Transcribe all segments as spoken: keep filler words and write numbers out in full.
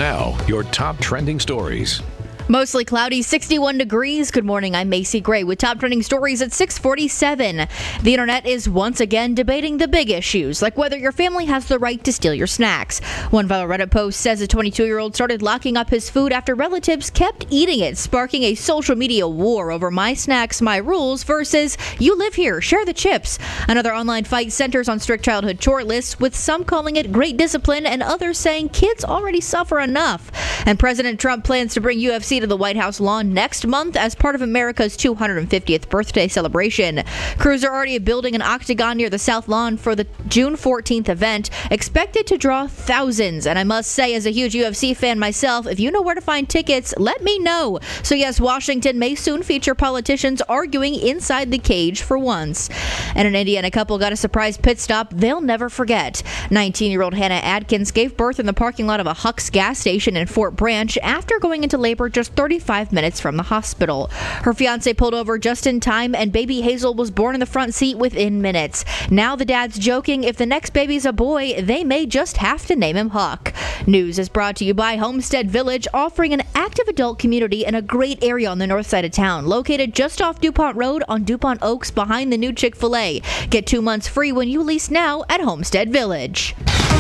now, your top trending stories. Mostly cloudy, sixty-one degrees. Good morning, I'm Macy Gray with top trending stories at six forty-seven. The internet is once again debating the big issues, like whether your family has the right to steal your snacks. One viral Reddit post says a twenty-two-year-old started locking up his food after relatives kept eating it, sparking a social media war over my snacks, my rules versus you live here, share the chips. Another online fight centers on strict childhood chore lists, with some calling it great discipline and others saying kids already suffer enough. And President Trump plans to bring U F C to the White House lawn next month as part of America's two hundred fiftieth birthday celebration. Crews are already building an octagon near the South Lawn for the June fourteenth event, expected to draw thousands. And I must say, as a huge U F C fan myself, if you know where to find tickets, let me know. So yes, Washington may soon feature politicians arguing inside the cage for once. And an Indiana couple got a surprise pit stop they'll never forget. nineteen-year-old Hannah Adkins gave birth in the parking lot of a Huck's gas station in Fort Branch after going into labor just thirty-five minutes from the hospital. Her fiance pulled over just in time, and baby Hazel was born in the front seat within minutes. Now the dad's joking if the next baby's a boy, they may just have to name him Huck. News is brought to you by Homestead Village, offering an active adult community in a great area on the north side of town, located just off DuPont Road on DuPont Oaks behind the new Chick-fil-A. Get two months free when you lease now at Homestead Village.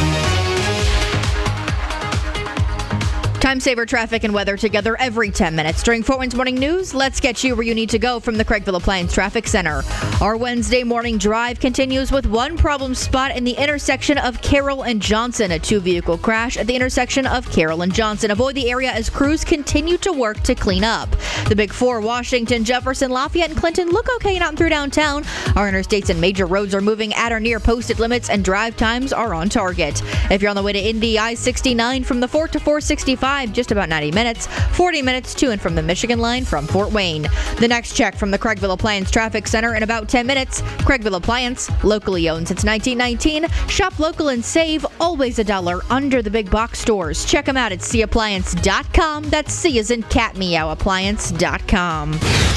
Time saver traffic and weather together every ten minutes. During Fort Wayne's Morning News, let's get you where you need to go from the Craigville Appliance Traffic Center. Our Wednesday morning drive continues with one problem spot in the intersection of Carroll and Johnson. A two-vehicle crash at the intersection of Carroll and Johnson. Avoid the area as crews continue to work to clean up. The Big Four, Washington, Jefferson, Lafayette, and Clinton look okay out and through downtown. Our interstates and major roads are moving at or near posted limits, and drive times are on target. If you're on the way to Indy, I sixty-nine from the Fort to four sixty-five, just about ninety minutes, forty minutes to and from the Michigan line from Fort Wayne. The next check from the Craigville Appliance Traffic Center in about ten minutes. Craigville Appliance, locally owned since nineteen nineteen. Shop local and save, always a dollar under the big box stores. Check them out at c appliance dot com. That's C as in cat meow appliance dot com.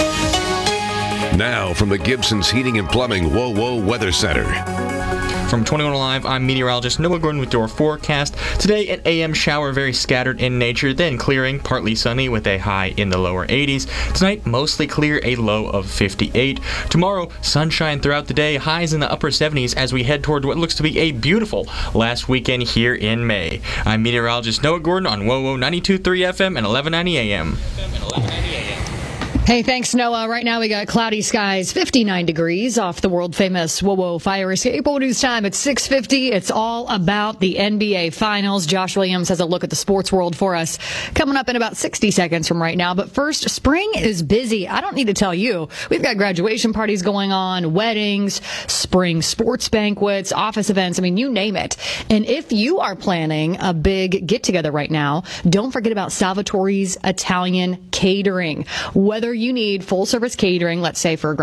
Now from the Gibson's Heating and Plumbing Whoa Whoa Weather Center. From twenty-one Alive, I'm meteorologist Noah Gordon with your forecast. Today, an A M shower, very scattered in nature, then clearing, partly sunny with a high in the lower eighties. Tonight, mostly clear, a low of fifty-eight. Tomorrow, sunshine throughout the day, highs in the upper seventies as we head toward what looks to be a beautiful last weekend here in May. I'm meteorologist Noah Gordon on W O W O ninety-two point three F M and eleven ninety A M. Hey, thanks, Noah. Right now we got cloudy skies, fifty-nine degrees off the world-famous W O W O Fire Escape. Old news time at six fifty. It's all about the N B A Finals. Josh Williams has a look at the sports world for us coming up in about sixty seconds from right now. But first, spring is busy. I don't need to tell you. We've got graduation parties going on, weddings, spring sports banquets, office events. I mean, you name it. And if you are planning a big get-together right now, don't forget about Salvatore's Italian Catering. Whether you need full-service catering, let's say for a